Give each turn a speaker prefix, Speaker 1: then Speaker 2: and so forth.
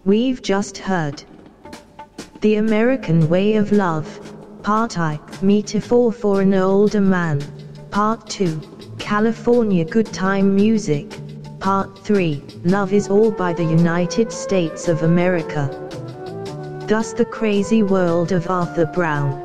Speaker 1: We've just heard The American Way of Love, Part I, Metaphor for an Older Man, Part 2, California Good Time Music, Part 3, Love Is All by the United States of America. Thus the Crazy World of Arthur Brown.